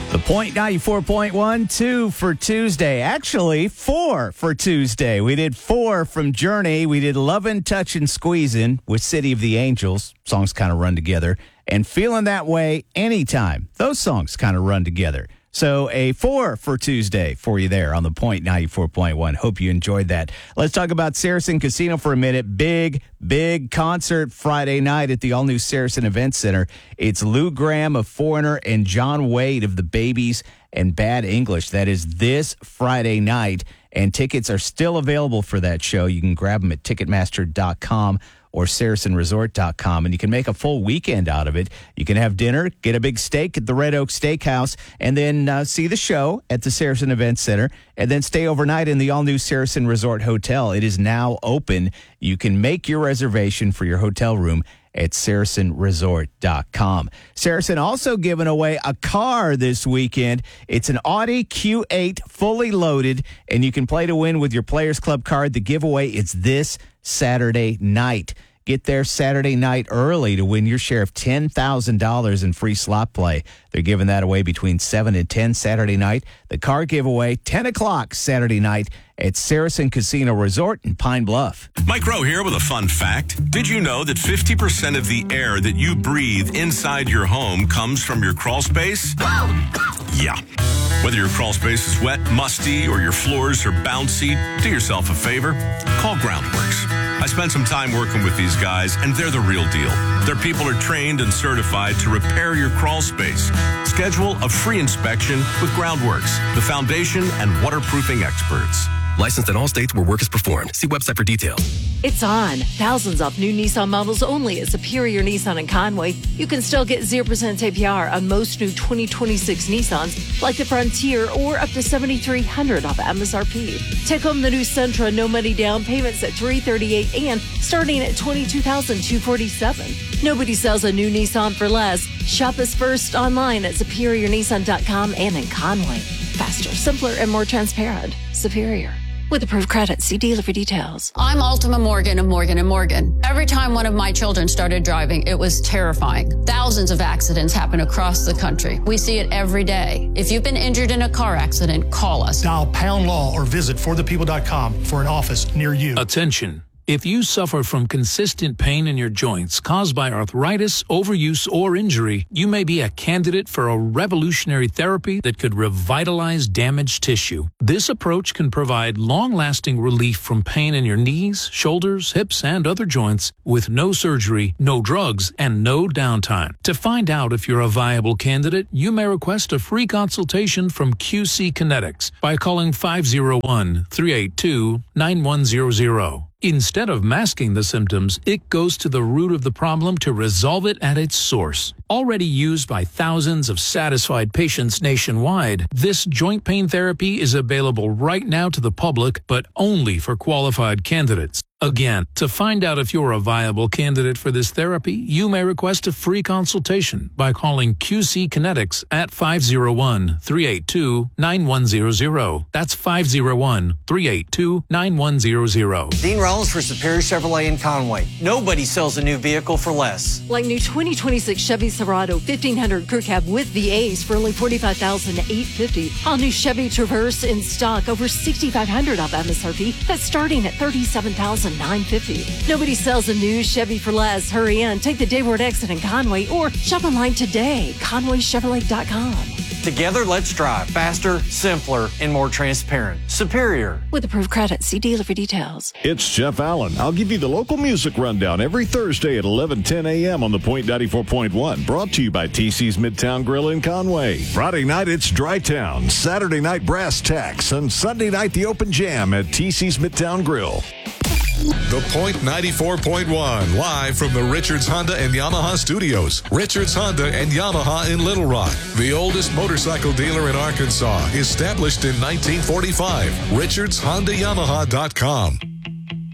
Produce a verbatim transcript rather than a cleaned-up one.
The Point ninety-four point one, two for Tuesday. Actually, four for Tuesday. We did four from Journey. We did Lovin', Touchin', Squeezin' with City of the Angels. Songs kind of run together. And Feeling That Way Anytime. Those songs kind of run together. So a four for Tuesday for you there on the Point ninety-four point one. Hope you enjoyed that. Let's talk about Saracen Casino for a minute. Big, big concert Friday night at the all-new Saracen Event Center. It's Lou Gramm of Foreigner and John Wade of the Babies and Bad English. That is this Friday night, and tickets are still available for that show. You can grab them at Ticketmaster dot com or Saracen Resort dot com, and you can make a full weekend out of it. You can have dinner, get a big steak at the Red Oak Steakhouse, and then uh, see the show at the Saracen Event Center, and then stay overnight in the all-new Saracen Resort Hotel. It is now open. You can make your reservation for your hotel room at Saracen Resort dot com. Saracen also giving away a car this weekend. It's an Audi Q eight fully loaded, and you can play to win with your Players Club card. The giveaway is this Saturday night. Get there Saturday night early to win your share of ten thousand dollars in free slot play. They're giving that away between seven and ten Saturday night. The car giveaway, ten o'clock Saturday night at Saracen Casino Resort in Pine Bluff. Mike Rowe here with a fun fact. Did you know that fifty percent of the air that you breathe inside your home comes from your crawl space? Yeah. Whether your crawl space is wet, musty, or your floors are bouncy, do yourself a favor. Call Groundworks. I spent some time working with these guys, and they're the real deal. Their people are trained and certified to repair your crawl space. Schedule a free inspection with Groundworks, the foundation and waterproofing experts. Licensed in all states where work is performed. See website for details. It's on. Thousands off new Nissan models only at Superior Nissan in Conway. You can still get zero percent A P R on most new twenty twenty-six Nissans, like the Frontier, or up to seven thousand three hundred dollars off M S R P. Take home the new Sentra, no money down, payments at three hundred thirty-eight dollars and starting at twenty-two thousand two hundred forty-seven dollars. Nobody sells a new Nissan for less. Shop us first online at Superior Nissan dot com and in Conway. Faster, simpler, and more transparent. Superior. With approved credit, see dealer for details. I'm Ultima Morgan of Morgan and Morgan. Every time one of my children started driving, it was terrifying. Thousands of accidents happen across the country. We see it every day. If you've been injured in a car accident, call us. Dial pound law or visit for the people dot com for an office near you. Attention. If you suffer from consistent pain in your joints caused by arthritis, overuse, or injury, you may be a candidate for a revolutionary therapy that could revitalize damaged tissue. This approach can provide long-lasting relief from pain in your knees, shoulders, hips, and other joints with no surgery, no drugs, and no downtime. To find out if you're a viable candidate, you may request a free consultation from Q C Kinetics by calling five oh one, three eight two, nine one zero zero. Instead of masking the symptoms, it goes to the root of the problem to resolve it at its source. Already used by thousands of satisfied patients nationwide, this joint pain therapy is available right now to the public, but only for qualified candidates. Again, to find out if you're a viable candidate for this therapy, you may request a free consultation by calling Q C Kinetics at five oh one, three eight two, nine one zero zero. That's five oh one, three eight two, nine one zero zero. Dean Rollins for Superior Chevrolet in Conway. Nobody sells a new vehicle for less. Like new twenty twenty-six Chevy Silverado fifteen hundred Crew Cab with V As for only forty-five thousand eight hundred fifty dollars. All new Chevy Traverse in stock over sixty-five hundred dollars off M S R P. That's starting at thirty-seven thousand nine hundred fifty dollars. Nobody sells a new Chevy for less. Hurry in, take the Dayward exit in Conway, or shop online today, Conway Chevrolet dot com. Together, let's drive faster, simpler, and more transparent. Superior. With approved credit, see dealer for details. It's Jeff Allen. I'll give you the local music rundown every Thursday at eleven ten a.m. on the Point ninety-four point one. Brought to you by T C's Midtown Grill in Conway. Friday night, it's Dry Town. Saturday night, Brass Tacks. And Sunday night, the Open Jam at T C's Midtown Grill. The Point ninety-four point one, live from the Richards Honda and Yamaha studios. Richards Honda and Yamaha in Little Rock, the oldest motorcycle dealer in Arkansas, established in nineteen forty-five. Richards Honda Yamaha dot com.